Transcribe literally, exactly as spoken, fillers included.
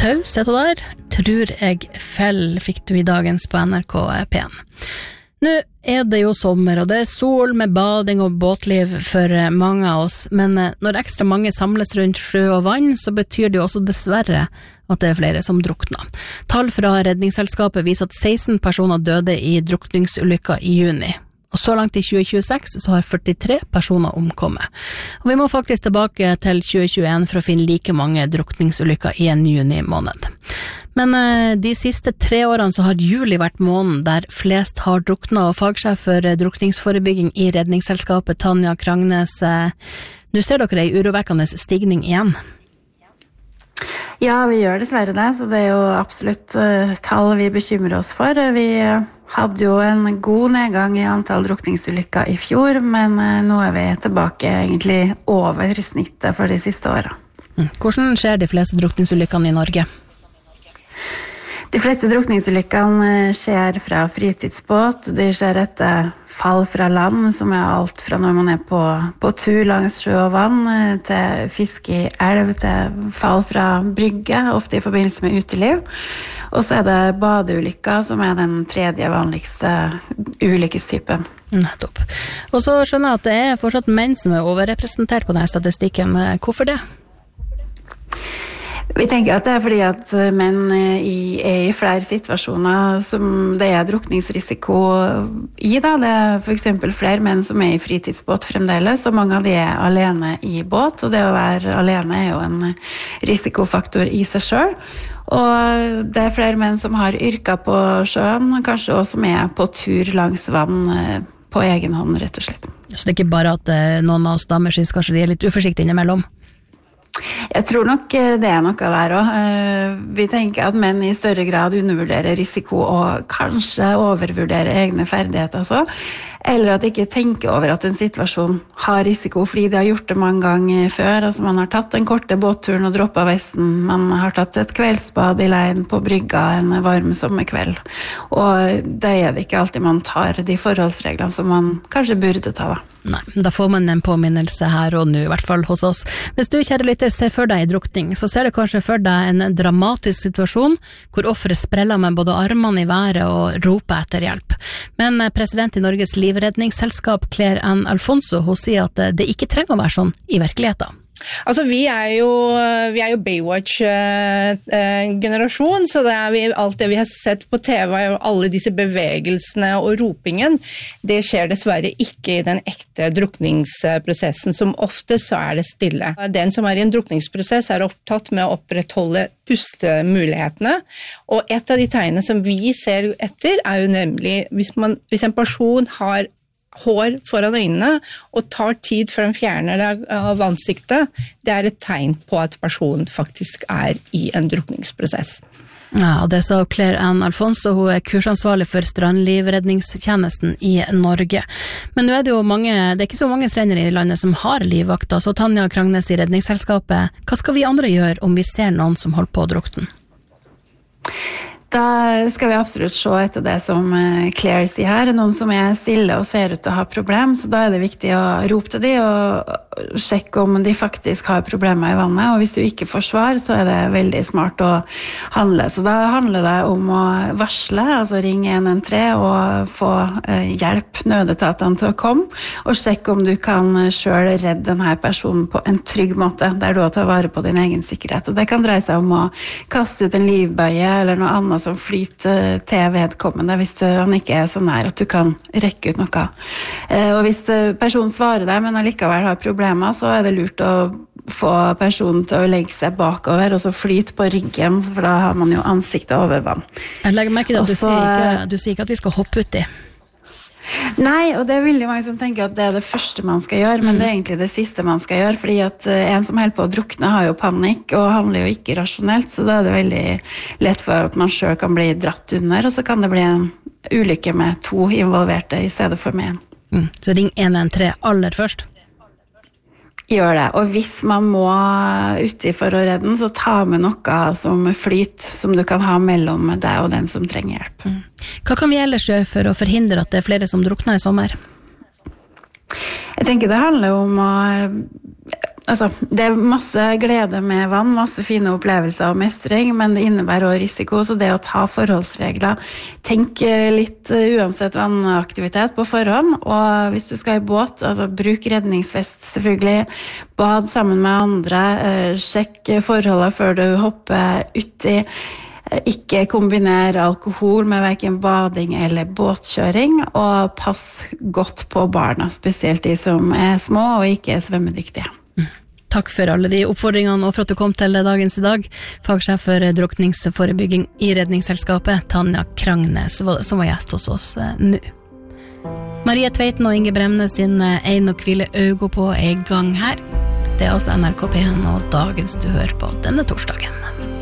taushet og der, tror jeg fell fikk du I dagens på N R K P en. Nå er det jo sommer, og det er sol med bading og båtliv for mange av oss, men når ekstra mange samles rundt sjø og vann, så betyr det jo også dessverre at det er flere som drukner. Tall fra Redningsselskapet viser at seksten personer døde I drukningsulykker I juni. Og så langt I tjue tjueseks så har førtitre personer omkommet. Og vi må faktisk tilbake til tjue tjueen for å finne like mange drukningsulykker I en juni måned. Men eh, de siste tre årene så har juli vært måneden der flest har druknet, og fagsjef for drukningsforebygging I Redningsselskapet, Tanja Kragnes. Eh, nå ser dere en urovekkende stigning igjen. Ja, vi gjør dessverre det, så det er jo absolutt uh, tall vi bekymrer oss for. Vi uh, hadde jo en god nedgang I antall drukningsulykker I fjor, men uh, nå er vi tilbake egentlig over snittet for de siste årene. Mm. Hvordan skjer de fleste drukningsulykkene I Norge? De fleste drukningsulykkene skjer fra fritidsbåt, de skjer etter fall fra land, som er alt fra når man er på, på tur langs sjø og vann, til fiske I elv, til fall fra brygge, ofte I forbindelse med uteliv. Og så er det badeulykker, som er den tredje vanligste ulykkestypen. Nettopp. Og så skjønner jeg at det er fortsatt menn som er overrepresentert på denne statistikken. Hvorfor det? Vi tenker at det er fordi at menn i, er I flere situasjoner som det er drukningsrisiko I. Da. Det er for eksempel flere menn som er I fritidsbåt fremdeles, og mange av de er alene I båt, og det å være alene er jo en risikofaktor I seg selv. Og det er flere menn som har yrker på sjøen, kanskje også som er på tur langs vann på egen hånd, rett og slett. Så det er ikke bare at noen av oss damer synes kanskje de er litt uforsiktige innimellom? Jeg tror nok det er noe der også. Vi tenker at menn I større grad undervurderer risiko og kanskje overvurderer egne ferdigheter også. Eller at de ikke tenker over at en situasjon har risiko fordi de har gjort det mange ganger før. Altså man har tatt den korte båtturen og droppet vesten. Man har tatt et kveldsbad I leiren på brygga en varm sommerkveld. Og det er det ikke alltid man tar de forholdsreglene som man kanskje burde ta da. Nei, da får man en påminnelse her og nå, I hvert fall hos oss. Hvis du, kjære lytter, ser for deg drukning, så ser du kanskje for deg en dramatisk situasjon hvor offeret spreller med både armene I været og roper etter hjelp. Men president I Norges livredningsselskap, Claire Ann Alfonso, hun sier at det ikke trenger å være sånn I virkeligheten. Altså vi er jo, vi er jo Baywatch-generasjon, så det er vi, alt det vi har sett på TV, og alle disse bevegelsene og ropingen, det skjer dessverre ikke I den ekte drukningsprosessen, som ofte så er det stille. Den som er I en drukningsprosess er opptatt med å opprettholde pustemulighetene, og et av de tegnene som vi ser etter er jo nemlig, hvis, man, hvis en person har hår foran øynene og tar tid før den fjerner det av ansiktet, det er et tegn på at personen faktisk er I en drukningsprosess. Ja, og det sa Claire Ann Alfonso, hun er kursansvarlig for strandlivredningstjenesten I Norge. Men nå er det jo mange, det er ikke så mange strender I landet som har livvakter, så Tanja Kragnes I Redningsselskapet, hva skal vi andre gjøre om vi ser noen som holder på å drukne? Da skal vi absolutt se etter det som Claire sier her, noen som er stille og ser ut til å ha problem, så da er det viktig å rope til de og sjekke om de faktisk har problemer I vannet, og hvis du ikke får svar, så er det veldig smart å handle. Så da handler det om å varsle, altså ringe en en tre og få hjelp nødetatene til å komme, og sjekke om du kan selv redde denne personen på en trygg måte, der du tar vare på din egen sikkerhet. Og det kan dreie seg om å kaste ut en livbøye eller noe annet som flyter til vedkommende hvis han ikke er så nær at du kan rekke ut noe. Og hvis personen svarer deg, men allikevel har problemer, så er det lurt å få personen til å legge seg bakover og så flyte på ryggen, for da har man jo ansiktet over vann. Jeg legger merke til at du, Også, sier ikke, du sier ikke at vi skal hoppe ut I. Nei, og det er veldig mange som tenker at det er det første man skal gjøre, men det er egentlig det siste man skal gjøre, fordi at en som holder på å drukne har jo panikk og handler jo ikke rasjonelt, så da er det veldig lett for at man selv kan bli dratt under, og så kan det bli en ulykke med to involverte I stedet for med en. Mm. Så ring en en tre aller først? Gjør det, og hvis man må uti for å redde den, så ta med noe som flyt, som du kan ha mellom deg og den som trenger hjelp. Mm. Hva kan vi ellers gjøre for å forhindre at det er flere som drukner I sommer? Jeg tenker det handler om å altså, det er masse glede med vann, masse fine opplevelser og mestring, men det innebærer også risiko, så det å ta forholdsregler, tenk litt uansett vannaktivitet på forhånd, og hvis du skal i båt, altså bruk redningsvest selvfølgelig, bad sammen med andre, sjekk forholdet før du hopper uti, ikke kombinere alkohol med hverken bading eller båtkjøring, og pass godt på barna, spesielt de som er små og ikke er svømmedyktige. Mm. Takk for alle de oppfordringene, og for at du kom til dagens i dag. Fagsjef for drukningsforebygging i Redningsselskapet, Tanja Krangnes, som var gjest hos oss nå. Marie Tveiten og Inge Bremnes sin Ein og hvile øyne på er i gang her. Det er altså N R K P en og dagens du hører på denne torsdagen.